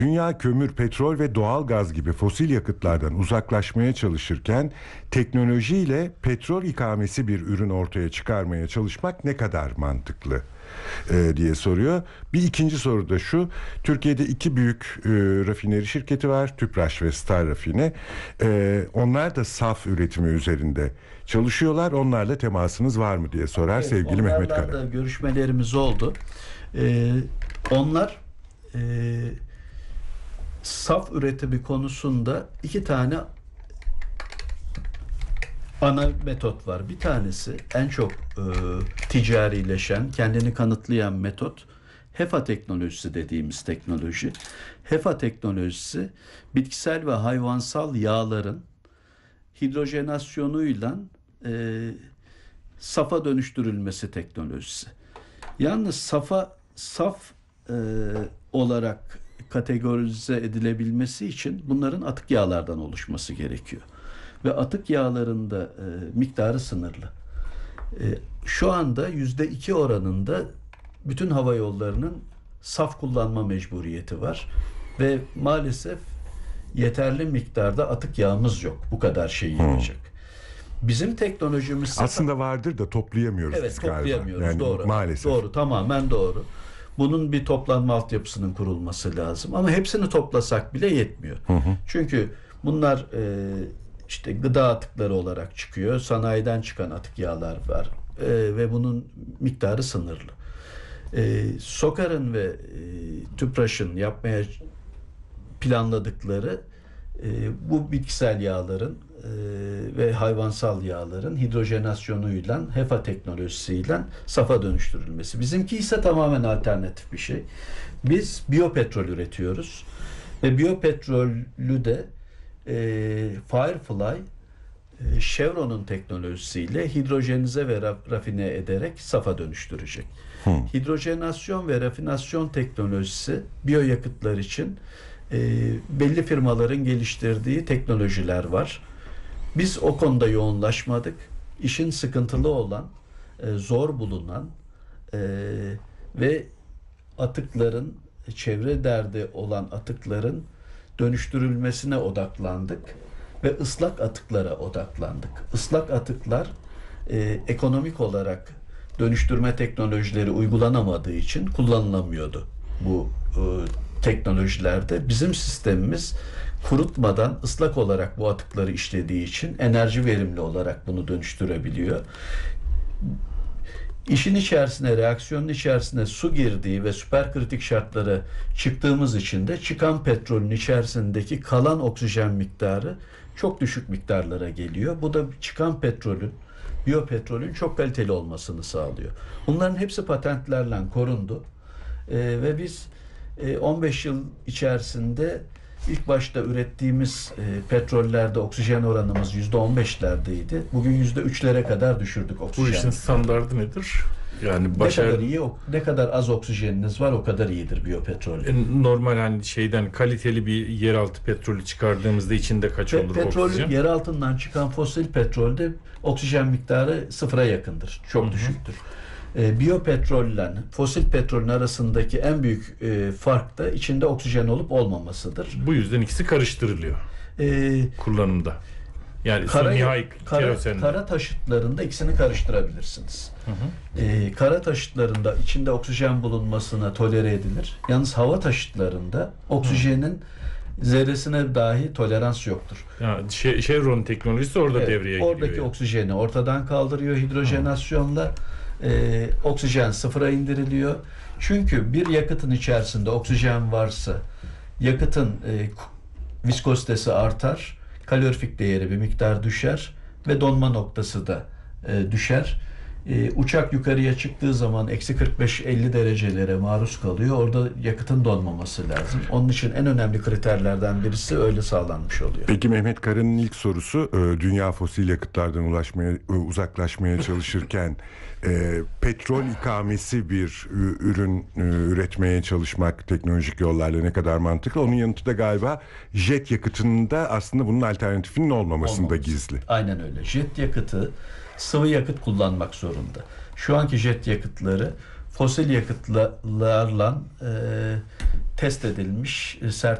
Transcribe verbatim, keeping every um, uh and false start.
Dünya kömür, petrol ve doğal gaz gibi fosil yakıtlardan uzaklaşmaya çalışırken teknolojiyle petrol ikamesi bir ürün ortaya çıkarmaya çalışmak ne kadar mantıklı e, diye soruyor. Bir ikinci soru da şu: Türkiye'de iki büyük e, rafineri şirketi var, Tüpraş ve Star Rafine. E, onlar da saf üretimi üzerinde çalışıyorlar. Onlarla temasınız var mı diye sorar Evet, sevgili Mehmet Kara. Onlarla da görüşmelerimiz oldu. Ee, onlar e, saf üretimi konusunda iki tane ana metot var. Bir tanesi en çok e, ticarileşen, kendini kanıtlayan metot HEFA teknolojisi dediğimiz teknoloji. HEFA teknolojisi bitkisel ve hayvansal yağların hidrojenasyonuyla e, safa dönüştürülmesi teknolojisi. Yalnız safa saf e, olarak kategorize edilebilmesi için bunların atık yağlardan oluşması gerekiyor. Ve atık yağlarında e, miktarı sınırlı. E, şu anda yüzde iki oranında bütün hava yollarının saf kullanma mecburiyeti var. Ve maalesef yeterli miktarda atık yağımız yok. Bu kadar şey yapacak. Bizim teknolojimiz aslında vardır da toplayamıyoruz evet, biz galiba. toplayamıyoruz. Yani doğru. Maalesef. Doğru, tamamen doğru. Bunun bir toplanma altyapısının kurulması lazım. Ama hepsini toplasak bile yetmiyor. Hı hı. Çünkü bunlar e, işte gıda atıkları olarak çıkıyor. Sanayiden çıkan atık yağlar var. E, ve bunun miktarı sınırlı. E, Sokar'ın ve e, Tüpraş'ın yapmaya planladıkları e, bu bitkisel yağların e, ve hayvansal yağların hidrojenasyonuyla, HEFA teknolojisiyle safa dönüştürülmesi. Bizimki ise tamamen alternatif bir şey. Biz biyopetrol üretiyoruz ve biyopetrolü de e, Firefly e, Chevron'un teknolojisiyle hidrojenize ve rafine ederek safa dönüştürecek. Hmm. Hidrojenasyon ve rafinasyon teknolojisi biyoyakıtlar için e, belli firmaların geliştirdiği teknolojiler var. Biz o konuda yoğunlaşmadık. İşin sıkıntılı olan, e, zor bulunan e, ve atıkların, çevre derdi olan atıkların dönüştürülmesine odaklandık ve ıslak atıklara odaklandık. Islak atıklar e, ekonomik olarak dönüştürme teknolojileri uygulanamadığı için kullanılamıyordu bu e, teknolojilerde. Bizim sistemimiz kurutmadan ıslak olarak bu atıkları işlediği için enerji verimli olarak bunu dönüştürebiliyor. İşin içerisine, reaksiyonun içerisine su girdiği ve süperkritik şartlara çıktığımız için de çıkan petrolün içerisindeki kalan oksijen miktarı çok düşük miktarlara geliyor. Bu da çıkan petrolün, biyopetrolün çok kaliteli olmasını sağlıyor. Bunların hepsi patentlerle korundu. Ee, ve biz e, on beş yıl içerisinde ilk başta ürettiğimiz e, petrollerde oksijen oranımız yüzde on beşlerdeydi. Bugün yüzde üçlere kadar düşürdük oksijen. Bu işin standardı nedir? Yani başar... ne kadar iyi, ne kadar az oksijeniniz var o kadar iyidir biyopetrol. E, normal hani şeyden kaliteli bir yeraltı petrolü çıkardığımızda içinde kaç Pe- olur petrolün oksijen? Yer altından çıkan fosil petrolde oksijen miktarı sıfıra yakındır. Çok Hı-hı. düşüktür. E, biyopetrolle fosil petrolün arasındaki en büyük e, fark da içinde oksijen olup olmamasıdır. Bu yüzden ikisi karıştırılıyor e, kullanımda. Yani kara, nihai kara, kara taşıtlarında ikisini karıştırabilirsiniz. Hı hı. E, kara taşıtlarında içinde oksijen bulunmasına tolere edilir. Yalnız hava taşıtlarında oksijenin hı. zerresine dahi tolerans yoktur. Yani Chevron teknolojisi orada evet, devreye giriyor. Oradaki yani. oksijeni ortadan kaldırıyor hidrojenasyonla. E, oksijen sıfıra indiriliyor. Çünkü bir yakıtın içerisinde oksijen varsa yakıtın e, viskozitesi artar, kalorifik değeri bir miktar düşer ve donma noktası da e, düşer. E, uçak yukarıya çıktığı zaman eksi kırk beş elli derecelere maruz kalıyor. Orada yakıtın donmaması lazım. Onun için en önemli kriterlerden birisi öyle sağlanmış oluyor. Peki Mehmet Kara'nın ilk sorusu, dünya fosil yakıtlardan ulaşmaya, uzaklaşmaya çalışırken e, petrol ikamesi bir ürün e, üretmeye çalışmak teknolojik yollarla ne kadar mantıklı? Onun yanıtı da galiba jet yakıtında aslında bunun alternatifinin olmamasında Olmaması. gizli. Aynen öyle. Jet yakıtı sıvı yakıt kullanmak zorunda. Şu anki jet yakıtları fosil yakıtlarla e, test edilmiş, e,